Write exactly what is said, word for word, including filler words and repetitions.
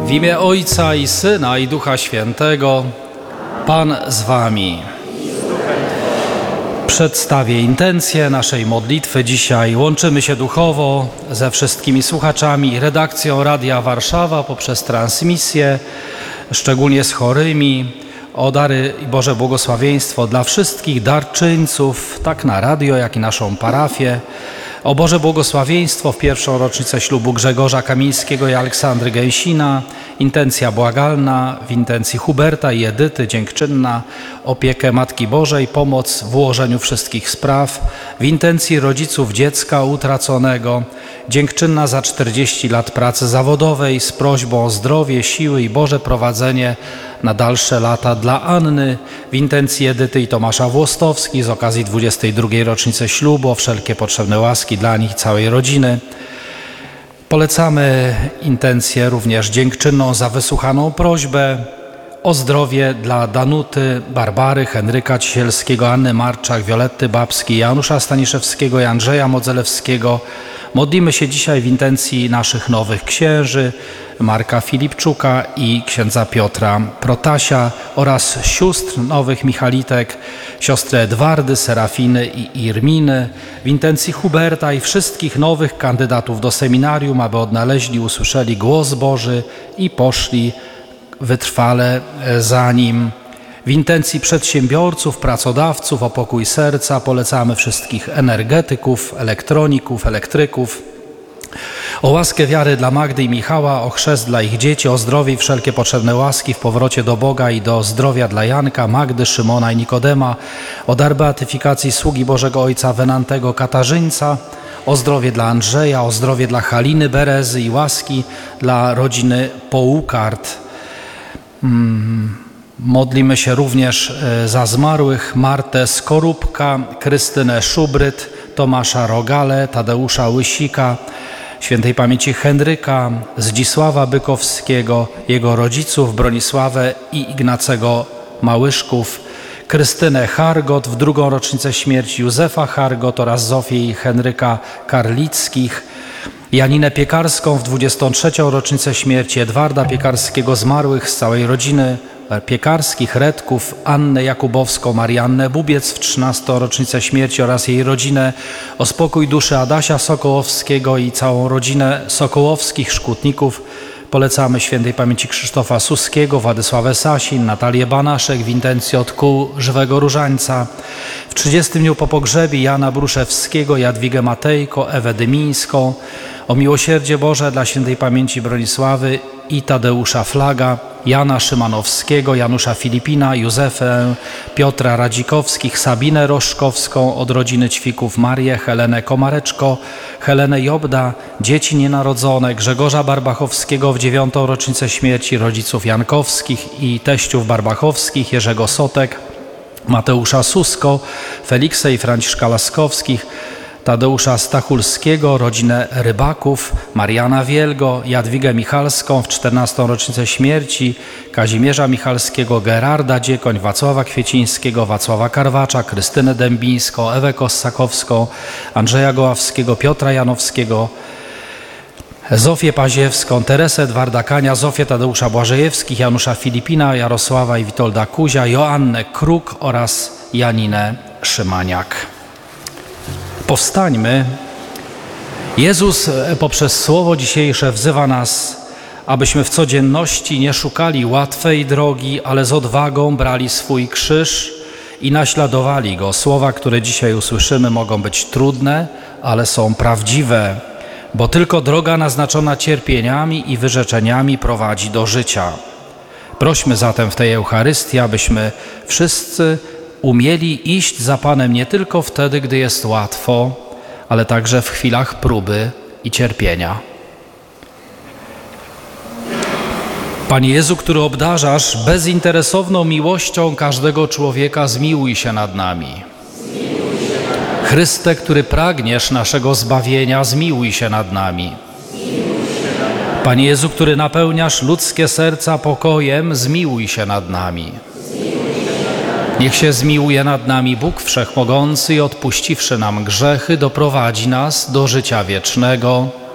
W imię Ojca i Syna i Ducha Świętego, Pan z wami. Przedstawię intencje naszej modlitwy dzisiaj. Łączymy się duchowo ze wszystkimi słuchaczami i redakcją Radia Warszawa poprzez transmisję, szczególnie z chorymi, o dary i Boże błogosławieństwo dla wszystkich darczyńców, tak na radio, jak i naszą parafię. O Boże błogosławieństwo w pierwszą rocznicę ślubu Grzegorza Kamińskiego i Aleksandry Gęsina, intencja błagalna w intencji Huberta i Edyty, dziękczynna, opiekę Matki Bożej, pomoc w ułożeniu wszystkich spraw, w intencji rodziców dziecka utraconego, dziękczynna za czterdzieści lat pracy zawodowej z prośbą o zdrowie, siły i Boże prowadzenie na dalsze lata dla Anny, w intencji Edyty i Tomasza Włostowskich z okazji dwudziestej drugiej rocznicy ślubu, o wszelkie potrzebne łaski dla nich i całej rodziny. Polecamy intencję również dziękczynną za wysłuchaną prośbę o zdrowie dla Danuty, Barbary, Henryka Cisielskiego, Anny Marczak, Violetty Babskiej, Janusza Staniszewskiego i Andrzeja Modzelewskiego. Modlimy się dzisiaj w intencji naszych nowych księży, Marka Filipczuka i księdza Piotra Protasia oraz sióstr nowych Michalitek, siostry Edwardy, Serafiny i Irminy, w intencji Huberta i wszystkich nowych kandydatów do seminarium, aby odnaleźli, usłyszeli głos Boży i poszli wytrwale za Nim. W intencji przedsiębiorców, pracodawców o pokój serca polecamy wszystkich energetyków, elektroników, elektryków, o łaskę wiary dla Magdy i Michała, o chrzest dla ich dzieci, o zdrowie i wszelkie potrzebne łaski w powrocie do Boga i do zdrowia dla Janka, Magdy, Szymona i Nikodema, o dar beatyfikacji sługi Bożego Ojca Wenantego Katarzyńca, o zdrowie dla Andrzeja, o zdrowie dla Haliny Berezy i łaski dla rodziny Połukart. Hmm. Modlimy się również za zmarłych Martę Skorupka, Krystynę Szubryt, Tomasza Rogale, Tadeusza Łysika, świętej pamięci Henryka, Zdzisława Bykowskiego, jego rodziców Bronisławę i Ignacego Małyszków, Krystynę Hargot w drugą rocznicę śmierci Józefa Hargot oraz Zofię i Henryka Karlickich, Janinę Piekarską w dwudziestą trzecią rocznicę śmierci Edwarda Piekarskiego, zmarłych z całej rodziny Piekarskich, Redków, Annę Jakubowską, Mariannę Bubiec w trzynastą rocznicę śmierci oraz jej rodzinę, o spokój duszy Adasia Sokołowskiego i całą rodzinę Sokołowskich Szkutników. Polecamy świętej pamięci Krzysztofa Suskiego, Władysławę Sasin, Natalię Banaszek w intencji od kół Żywego Różańca. W trzydziestym dniu po pogrzebie Jana Bruszewskiego, Jadwigę Matejko, Ewę Dymińską, o miłosierdzie Boże dla świętej pamięci Bronisławy i Tadeusza Flaga, Jana Szymanowskiego, Janusza Filipina, Józefę, Piotra Radzikowskich, Sabinę Roszkowską, od rodziny Ćwików Marię, Helenę Komareczko, Helenę Jobda, dzieci nienarodzone, Grzegorza Barbachowskiego w dziewiątą rocznicę śmierci, rodziców Jankowskich i teściów Barbachowskich, Jerzego Sotek, Mateusza Susko, Feliksa i Franciszka Laskowskich, Tadeusza Stachulskiego, rodzinę Rybaków, Mariana Wielgo, Jadwigę Michalską w czternastą rocznicę śmierci, Kazimierza Michalskiego, Gerarda Dziekoń, Wacława Kwiecińskiego, Wacława Karwacza, Krystynę Dębińską, Ewę Kossakowską, Andrzeja Goławskiego, Piotra Janowskiego, Zofię Paziewską, Teresę Edwarda Kania, Zofię Tadeusza Błażejewskich, Janusza Filipina, Jarosława i Witolda Kuzia, Joannę Kruk oraz Janinę Szymaniak. Powstańmy. Jezus poprzez słowo dzisiejsze wzywa nas, abyśmy w codzienności nie szukali łatwej drogi, ale z odwagą brali swój krzyż i naśladowali Go. Słowa, które dzisiaj usłyszymy, mogą być trudne, ale są prawdziwe, bo tylko droga naznaczona cierpieniami i wyrzeczeniami prowadzi do życia. Prośmy zatem w tej Eucharystii, abyśmy wszyscy umieli iść za Panem nie tylko wtedy, gdy jest łatwo, ale także w chwilach próby i cierpienia. Panie Jezu, który obdarzasz bezinteresowną miłością każdego człowieka, zmiłuj się nad nami. Chryste, który pragniesz naszego zbawienia, zmiłuj się nad nami. Panie Jezu, który napełniasz ludzkie serca pokojem, zmiłuj się nad nami. Niech się zmiłuje nad nami Bóg Wszechmogący i odpuściwszy nam grzechy, doprowadzi nas do życia wiecznego.